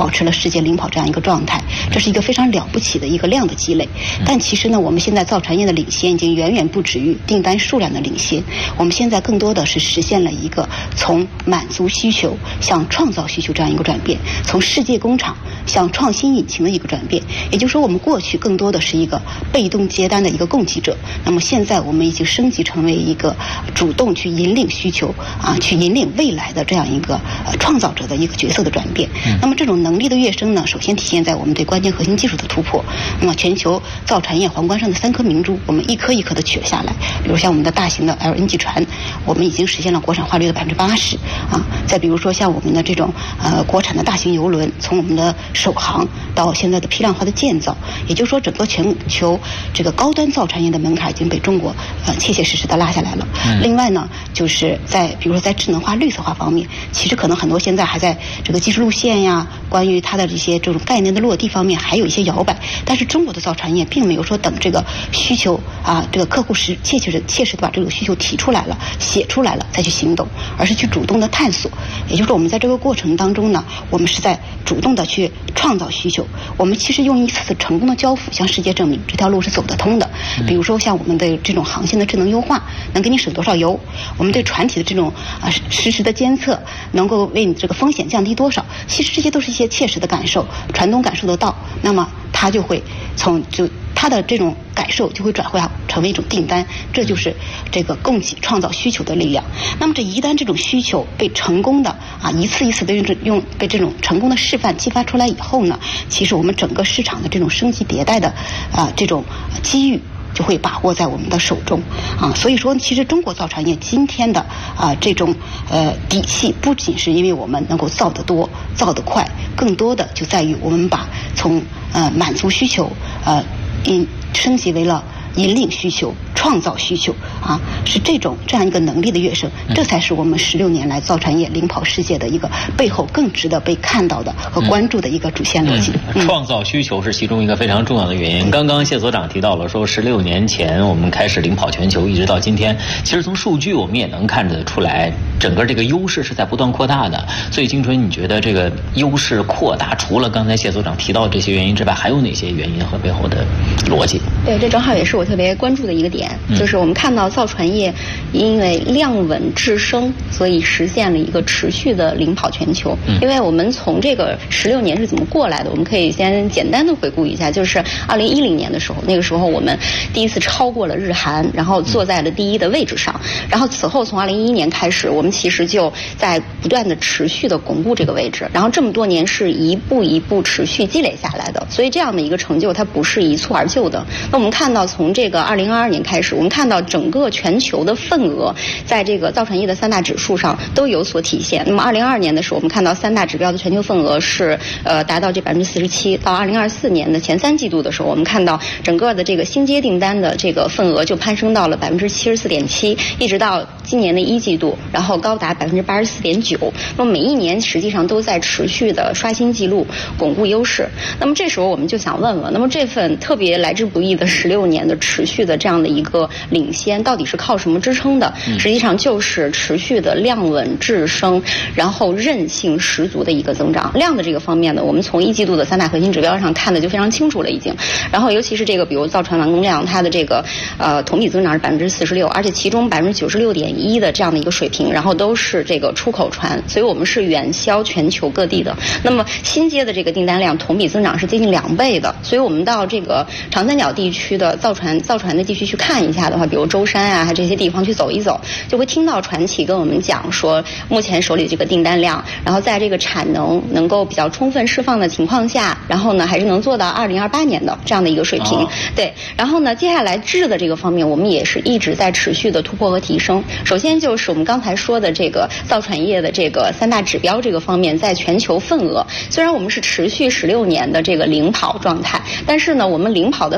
保持了世界领跑这样一个状态，这是一个非常了不起的一个量的积累。但其实呢，我们现在造船业的领先已经远远不止于订单数量的领先，我们现在更多的是实现了一个从满足需求向创造需求这样一个转变，从世界工厂向创新引擎的一个转变。也就是说，我们过去更多的是一个被动接单的一个供给者，那么现在我们已经升级成为一个主动去引领需求去引领未来的这样一个创造者的一个角色的转变。那么这种能力的跃升呢，首先体现在我们对关键核心技术的突破。那么全球造船业皇冠上的3颗明珠，我们一颗一颗的取了下来。比如像我们的大型的 LNG 船，我们已经实现了国产化率的80%再比如说像我们的这种国产的大型邮轮，从我们的首航到现在的批量化的建造，也就是说整个全球这个高端造船业的门槛已经被中国切切实实的拉下来了。另外呢，就是比如说在智能化绿色化方面，其实可能很多现在还在这个技术路线呀，关于它的这些这种概念的落地方面还有一些摇摆，但是中国的造船业并没有说等这个需求这个客户切实的把这个需求提出来了写出来了再去行动，而是去主动的探索。也就是说我们在这个过程当中呢，我们是在主动的去创造需求，我们其实用一次成功的交付向世界证明这条路是走得通的。比如说像我们的这种航线的智能优化能给你省多少油，我们对船体的这种实时的监测能够为你这个风险降低多少，其实这些都是一些切实的感受，船东感受得到，那么他就会他的这种感受就会转化成为一种订单，这就是这个供给创造需求的力量。那么这一旦这种需求被成功的一次一次的被这种成功的示范激发出来以后呢，其实我们整个市场的这种升级迭代的这种机遇就会把握在我们的手中所以说其实中国造船业今天的这种底气，不仅是因为我们能够造得多造得快，更多的就在于我们把从满足需求升级为了引领需求创造需求是这样一个能力的跃升，这才是我们16年来造船业领跑世界的一个背后更值得被看到的和关注的一个主线逻辑。 创造需求是其中一个非常重要的原因。刚刚谢所长提到了说16年前我们开始领跑全球，一直到今天，其实从数据我们也能看得出来，整个这个优势是在不断扩大的。所以金春，你觉得这个优势扩大，除了刚才谢所长提到这些原因之外，还有哪些原因和背后的逻辑？ 对，这正好也是我特别关注的一个点，就是我们看到造船业因为量稳质升，所以实现了一个持续的领跑全球。因为我们从这个16年是怎么过来的，我们可以先简单的回顾一下，就是2010年的时候，那个时候我们第一次超过了日韩，然后坐在了第1的位置上，然后此后从2011年开始，我们其实就在不断的持续的巩固这个位置，然后这么多年是一步一步持续积累下来的，所以这样的一个成就它不是一蹴而就的。那我们看到从这个2022年开始，我们看到整个全球的份额在这个造船业的3大指数上都有所体现。那么2022年的时候，我们看到3大指标的全球份额是达到这47%，到2024年的前3季度的时候，我们看到整个的这个新接订单的这个份额就攀升到了74.7%，一直到今年的1季度，然后高达84.9%。那么每一年实际上都在持续的刷新记录，巩固优势。那么这时候我们就想问问，那么这份特别来之不易的16年的持续的这样的一个领先，到底是靠什么支撑的？实际上就是持续的量稳质升，然后韧性十足的一个增长。量的这个方面呢，我们从1季度的3大核心指标上看的就非常清楚了已经。然后尤其是这个比如造船完工量，它的这个同比增长是46%，而且其中96.1%的这样的一个水平，然后都是这个出口船，所以我们是远销全球各地的。那么新接的这个订单量同比增长是接近2倍的，所以我们到这个长三角地区的造船的地区去看一下的话，比如舟山这些地方去走一走，就会听到船企跟我们讲说，目前手里这个订单量，然后在这个产能够比较充分释放的情况下，然后呢还是能做到2028年的这样的一个水平。对，然后呢接下来质的这个方面，我们也是一直在持续的突破和提升。首先就是我们刚才说的这个造船业的这个3大指标这个方面，在全球份额，虽然我们是持续16年的这个领跑状态，但是呢我们领跑的份额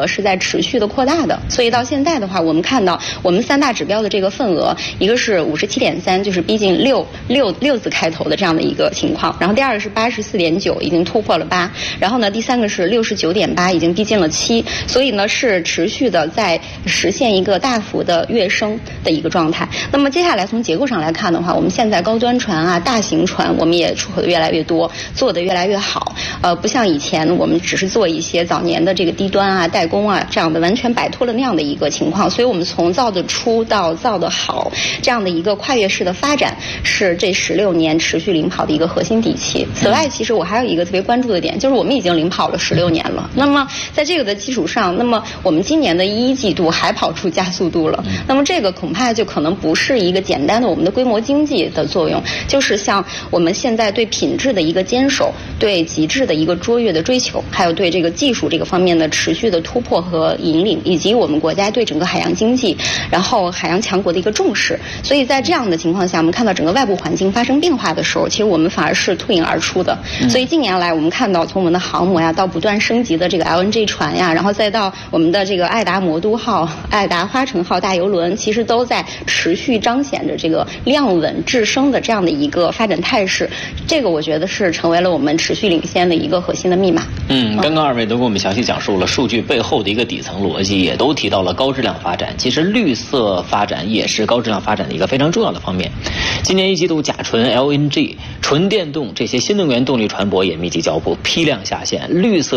额是在持续的扩大的，所以到现在的话，我们看到我们3大指标的这个份额，一个是57.3，就是逼近六字开头的这样的一个情况，然后第二个是84.9，已经突破了8，然后呢第三个是69.8，已经逼近了7，所以呢是持续的在实现一个大幅的跃升的一个状态。那么接下来从结构上来看的话，我们现在高端船啊、大型船，我们也出口的越来越多，做的越来越好。不像以前我们只是做一些早年的这个低端啊、代工啊这样的，完全摆脱了那样的一个情况。所以我们从造的出到造的好这样的一个跨越式的发展，是这16年持续领跑的一个核心底气。此外，其实我还有一个特别关注的点，就是我们已经领跑了16年了。那么在这个的基础上，那么我们今年的1季度还跑出加速度了。那么这个恐怕就可能不是一个简单的我们的规模经济的作用，就是像我们现在对品质的一个坚守，对极致的一个卓越的追求，还有对这个技术这个方面的持续的突破和引领，以及我们国家对整个海洋经济，然后海洋强国的一个重视。所以在这样的情况下，我们看到整个外部环境发生变化的时候，其实我们反而是脱颖而出的。所以近年来我们看到，从我们的航母呀，到不断升级的这个 LNG 船呀，然后再到我们的这个爱达魔都号、爱达花城号大邮轮，其实都在持续彰显着这个量稳质升的这样的一个发展态势。这个我觉得是成为了我们持续领先的一个核心的密码。 刚刚2位都给我们详细讲述了数据背后的一个底层逻辑，也都提到了高质量发展。其实绿色发展也是高质量发展的一个非常重要的方面。今年1季度甲醇、LNG、纯电动这些新能源动力船舶也密集交付，批量下线，绿色